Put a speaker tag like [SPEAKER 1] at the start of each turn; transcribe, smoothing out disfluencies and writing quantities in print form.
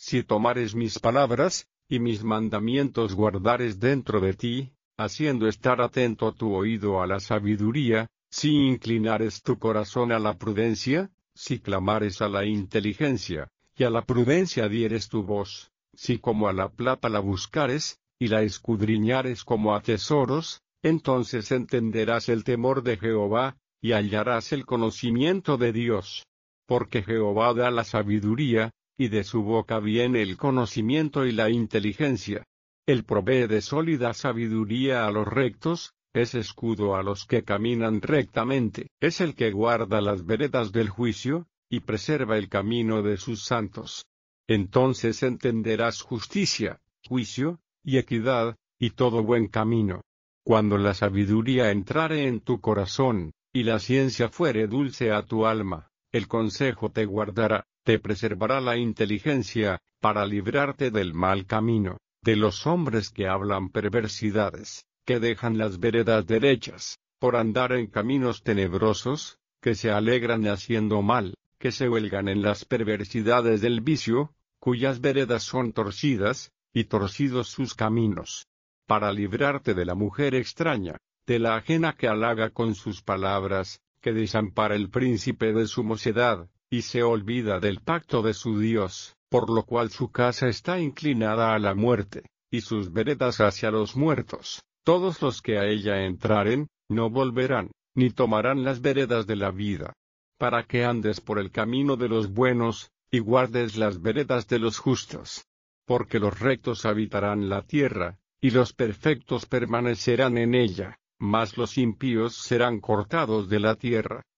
[SPEAKER 1] si tomares mis palabras, y mis mandamientos guardares dentro de ti, haciendo estar atento tu oído a la sabiduría, si inclinares tu corazón a la prudencia, si clamares a la inteligencia, y a la prudencia dieres tu voz, si como a la plata la buscares, y la escudriñares como a tesoros, entonces entenderás el temor de Jehová, y hallarás el conocimiento de Dios. Porque Jehová da la sabiduría, y de su boca viene el conocimiento y la inteligencia. Él provee de sólida sabiduría a los rectos, es escudo a los que caminan rectamente. Es el que guarda las veredas del juicio, y preserva el camino de sus santos. Entonces entenderás justicia, juicio, y equidad, y todo buen camino. Cuando la sabiduría entrare en tu corazón, y la ciencia fuere dulce a tu alma, el consejo te guardará, te preservará la inteligencia, para librarte del mal camino, de los hombres que hablan perversidades, que dejan las veredas derechas, por andar en caminos tenebrosos, que se alegran haciendo mal, que se huelgan en las perversidades del vicio, cuyas veredas son torcidas, y torcidos sus caminos. Para librarte de la mujer extraña, de la ajena que halaga con sus palabras, que desampara el príncipe de su mocedad, y se olvida del pacto de su Dios, por lo cual su casa está inclinada a la muerte, y sus veredas hacia los muertos. Todos los que a ella entraren, no volverán, ni tomarán las veredas de la vida. Para que andes por el camino de los buenos, y guardes las veredas de los justos. Porque los rectos habitarán la tierra, y los perfectos permanecerán en ella, mas los impíos serán cortados de la tierra.